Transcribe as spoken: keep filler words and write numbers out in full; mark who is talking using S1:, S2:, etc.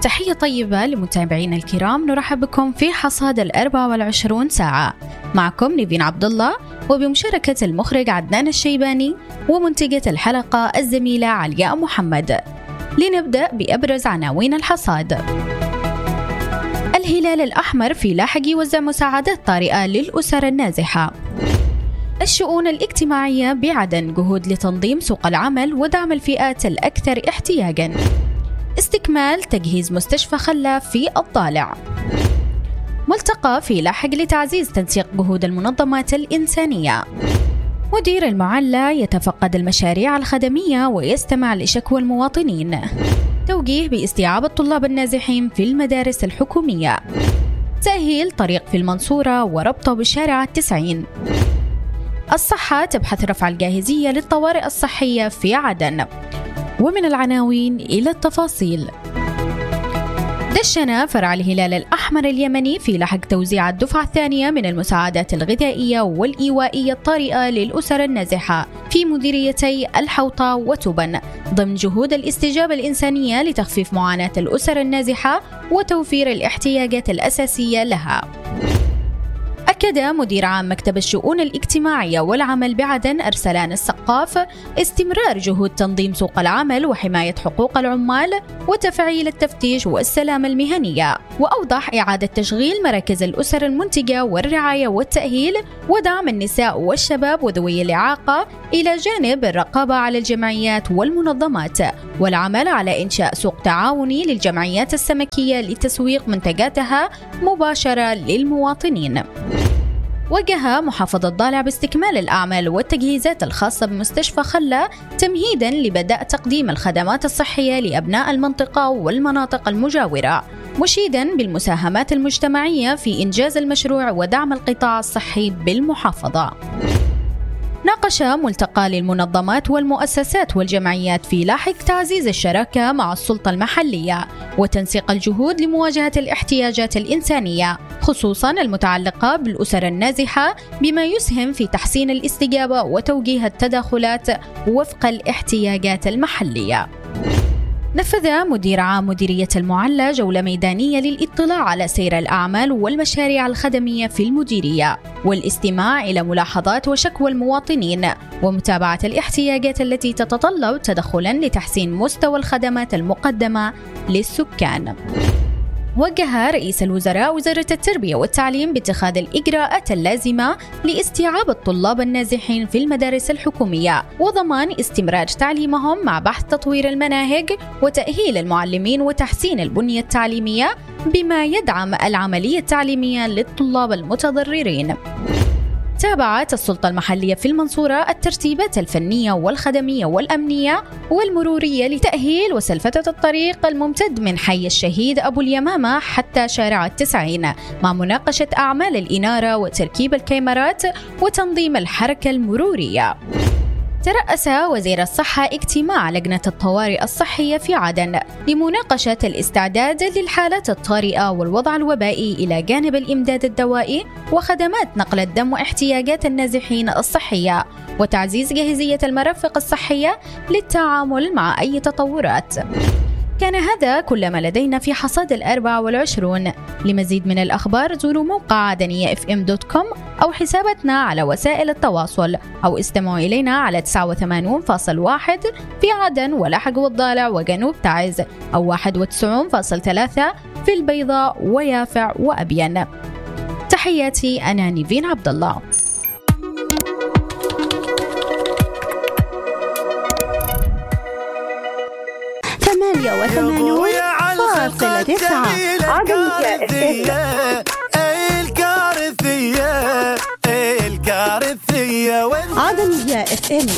S1: تحية طيبة لمتابعينا الكرام، نرحب بكم في حصاد الأربع والعشرون ساعة. معكم نيفين عبد الله، وبمشاركة المخرج عدنان الشيباني ومنتجة الحلقة الزميلة علياء محمد. لنبدأ بأبرز عناوين الحصاد. الهلال الأحمر في لاحق يوزع مساعدات طارئة للأسر النازحة. الشؤون الاجتماعية بعدن جهود لتنظيم سوق العمل ودعم الفئات الأكثر احتياجاً. استكمال تجهيز مستشفى خلا في الضالع. ملتقى في لاحق لتعزيز تنسيق جهود المنظمات الإنسانية. مدير المعلى يتفقد المشاريع الخدمية ويستمع لشكوى المواطنين. توجيه باستيعاب الطلاب النازحين في المدارس الحكومية. تأهيل طريق في المنصورة وربطه بشارع التسعين. الصحة تبحث رفع الجاهزية للطوارئ الصحية في عدن. ومن العناوين إلى التفاصيل. دشن فرع الهلال الأحمر اليمني في لحق توزيع الدفعة الثانية من المساعدات الغذائية والإيوائية الطارئة للأسر النازحة في مديريتي الحوطة وتبن، ضمن جهود الاستجابة الإنسانية لتخفيف معاناة الأسر النازحة وتوفير الاحتياجات الأساسية لها. أكد مدير عام مكتب الشؤون الاجتماعية والعمل بعدن أرسلان السقاف استمرار جهود تنظيم سوق العمل وحماية حقوق العمال وتفعيل التفتيش والسلامة المهنية، وأوضح إعادة تشغيل مراكز الأسر المنتجة والرعاية والتأهيل ودعم النساء والشباب وذوي الإعاقة، إلى جانب الرقابة على الجمعيات والمنظمات والعمل على إنشاء سوق تعاوني للجمعيات السمكية لتسويق منتجاتها مباشرة للمواطنين. وجه محافظة الضالع باستكمال الأعمال والتجهيزات الخاصة بمستشفى خلا تمهيداً لبدء تقديم الخدمات الصحية لأبناء المنطقة والمناطق المجاورة، مشيداً بالمساهمات المجتمعية في إنجاز المشروع ودعم القطاع الصحي بالمحافظة. ناقش ملتقى للمنظمات والمؤسسات والجمعيات في لاحق تعزيز الشراكة مع السلطة المحلية وتنسيق الجهود لمواجهة الاحتياجات الإنسانية، خصوصاً المتعلقة بالأسر النازحة، بما يسهم في تحسين الاستجابة وتوجيه التدخلات وفق الاحتياجات المحلية. نفذ مدير عام مديرية المعلى جولة ميدانية للاطلاع على سير الأعمال والمشاريع الخدمية في المديرية والاستماع إلى ملاحظات وشكوى المواطنين ومتابعة الاحتياجات التي تتطلب تدخلاً لتحسين مستوى الخدمات المقدمة للسكان. وجه رئيس الوزراء وزارة التربية والتعليم باتخاذ الإجراءات اللازمة لاستيعاب الطلاب النازحين في المدارس الحكومية وضمان استمرار تعليمهم مع بحث تطوير المناهج وتأهيل المعلمين وتحسين البنية التعليمية بما يدعم العملية التعليمية للطلاب المتضررين. تابعت السلطة المحلية في المنصورة الترتيبات الفنية والخدمية والأمنية والمرورية لتأهيل وسلفتة الطريق الممتد من حي الشهيد أبو اليمامة حتى شارع التسعين، مع مناقشة أعمال الإنارة وتركيب الكاميرات وتنظيم الحركة المرورية. ترأس وزير الصحة اجتماع لجنة الطوارئ الصحية في عدن لمناقشة الاستعداد للحالات الطارئة والوضع الوبائي إلى جانب الإمداد الدوائي وخدمات نقل الدم واحتياجات النازحين الصحية وتعزيز جاهزية المرافق الصحية للتعامل مع أي تطورات. كان هذا كل ما لدينا في حصاد الأربع والعشرون. لمزيد من الأخبار زوروا موقع عدنية اف ام دوت كوم أو حساباتنا على وسائل التواصل، أو استمعوا إلينا على تسعة وثمانين فاصلة واحد في عدن ولاحق والضالع وجنوب تعز، أو واحد وتسعين فاصلة ثلاثة في البيضاء ويافع وأبين. تحياتي، أنا نيفين عبد الله.
S2: ثمانية وثمانون فاصلة تسعة عدنية اف ام. عدنية اف ام.